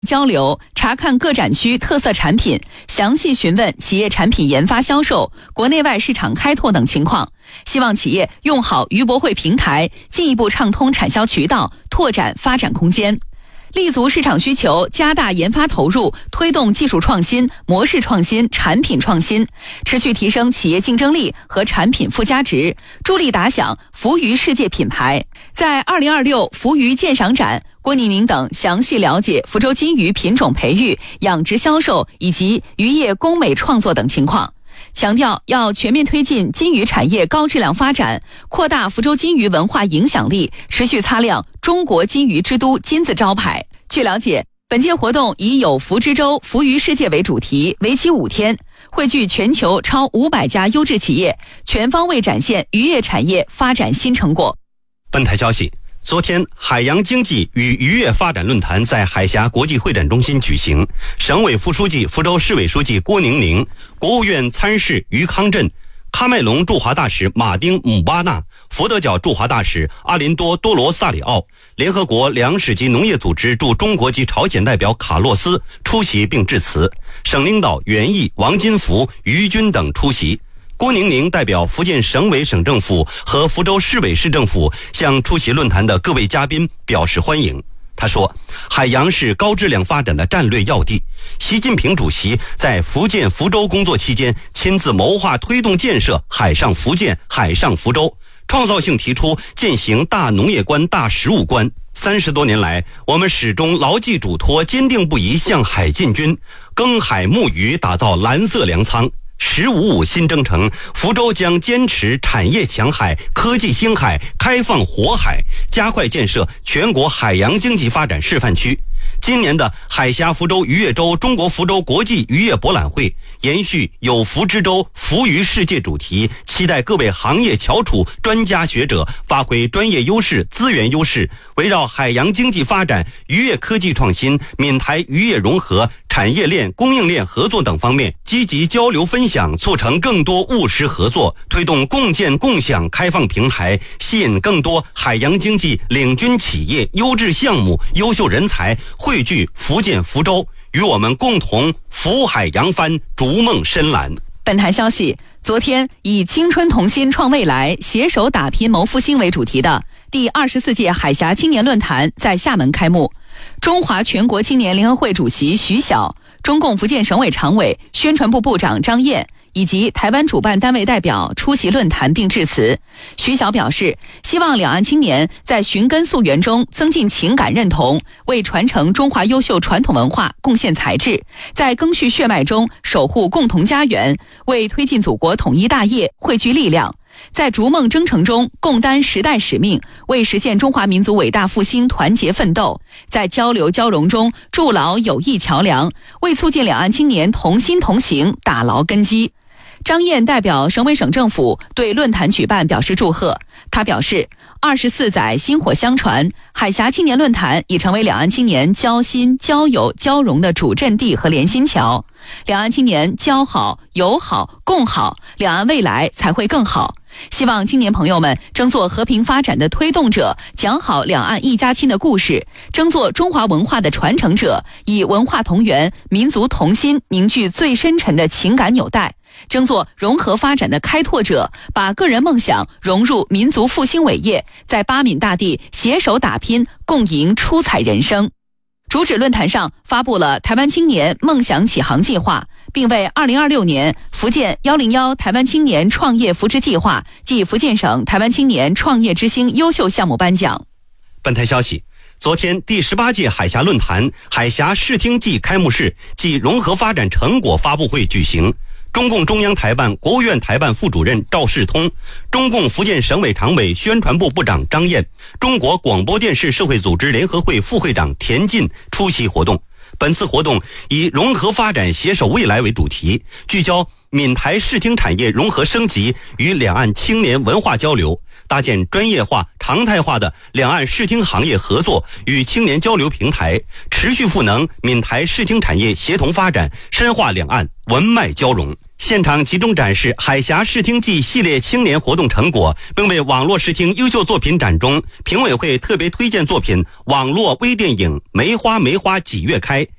交流，查看各展区特色产品，详细询问企业产品研发销售、国内外市场开拓等情况。希望企业用好渝博会平台，进一步畅通产销渠道，拓展发展空间。立足市场需求，加大研发投入，推动技术创新、模式创新、产品创新，持续提升企业竞争力和产品附加值，助力打响福渝世界品牌。在2026福渝鉴赏展，郭宁宁等详细了解福州金鱼品种培育、养殖销售以及渔业工美创作等情况。强调要全面推进金鱼产业高质量发展，扩大福州金鱼文化影响力，持续擦亮中国金鱼之都金字招牌。据了解，本届活动以有福之州福渝世界为主题，为期5天，汇聚全球超500家优质企业，全方位展现渔业产业发展新成果。 本台消息，昨天，海洋经济与渔业发展论坛在海峡国际会展中心举行。省委副书记、福州市委书记郭宁宁，国务院参事于康震，喀麦隆驻华大使马丁·姆巴纳，佛得角驻华大使阿林多·多罗萨里奥，联合国粮食及农业组织驻中国及朝鲜代表卡洛斯出席并致辞。省领导袁毅、王金福、于军等出席。郭宁宁代表福建省委省政府和福州市委市政府向出席论坛的各位嘉宾表示欢迎。他说，海洋是高质量发展的战略要地。习近平主席在福建福州工作期间，亲自谋划推动建设海上福建、海上福州，创造性提出践行大农业观、大食物观。30多年来，我们始终牢记嘱托，坚定不移向海进军，耕海牧渔，打造蓝色粮仓。“15+5”新征程，福州将坚持产业强海、科技兴海、开放活海，加快建设全国海洋经济发展示范区。今年的海峡福州渔业周中国福州国际渔业博览会延续有福之州福渝世界主题，期待各位行业翘楚、专家学者发挥专业优势、资源优势，围绕海洋经济发展、渔业科技创新、闽台渔业融合、产业链、供应链合作等方面积极交流分享，促成更多务实合作，推动共建共享开放平台，吸引更多海洋经济领军企业、优质项目、优秀人才汇聚福建福州，与我们共同福海扬帆，逐梦深蓝。 本台消息，昨天以青春同心创未来，携手打拼谋复兴为主题的第24届海峡青年论坛在厦门开幕。中华全国青年联合会主席徐晓、中共福建省委常委、宣传部部长张燕以及台湾主办单位代表出席论坛并致辞。徐晓表示，希望两岸青年在寻根溯源中增进情感认同，为传承中华优秀传统文化贡献才智，在赓续血脉中守护共同家园，为推进祖国统一大业汇聚力量，在逐梦征程中共担时代使命，为实现中华民族伟大复兴团结奋斗，在交流交融中筑牢友谊桥梁，为促进两岸青年同心同行打牢根基。张燕代表省委省政府对论坛举办表示祝贺。他表示，24载薪火相传，海峡青年论坛已成为两岸青年交心、交友、交融的主阵地和联心桥。两岸青年交好、友好、共好，两岸未来才会更好。希望青年朋友们争做和平发展的推动者，讲好两岸一家亲的故事，争做中华文化的传承者，以文化同源、民族同心凝聚最深沉的情感纽带，争做融合发展的开拓者，把个人梦想融入民族复兴伟业，在八闽大地携手打拼，共赢出彩人生。主旨论坛上发布了台湾青年梦想启航计划，并为2026年福建101台湾青年创业扶持计划暨福建省台湾青年创业之星优秀项目颁奖。 本台消息，昨天第18届海峡论坛海峡视听季开幕式暨融合发展成果发布会举行。中共中央台办、国务院台办副主任赵世通，中共福建省委常委、宣传部部长张燕，中国广播电视社会组织联合会副会长田进出席活动。本次活动以融合发展、携手未来为主题，聚焦闽台视听产业融合升级与两岸青年文化交流，搭建专业化、常态化的两岸视听行业合作与青年交流平台，持续赋能闽台视听产业协同发展，深化两岸文脉交融。 现场集中展示海峡视听季系列青年活动成果，并为网络视听优秀作品展中，评委会特别推荐作品网络微电影《梅花梅花几月开》。